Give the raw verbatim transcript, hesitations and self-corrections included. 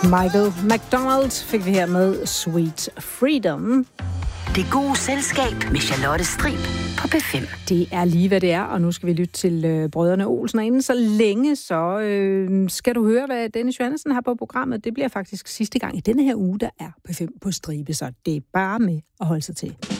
Michael McDonald fik vi her med Sweet Freedom. Det gode selskab med Charlotte Strib på P fem. Det er lige, hvad det er, og nu skal vi lytte til øh, Brødrene Olsen. Og inden så længe, så øh, skal du høre, hvad Dennis Johansen har på programmet. Det bliver faktisk sidste gang i denne her uge, der er P fem på stribe, så det er bare med at holde sig til.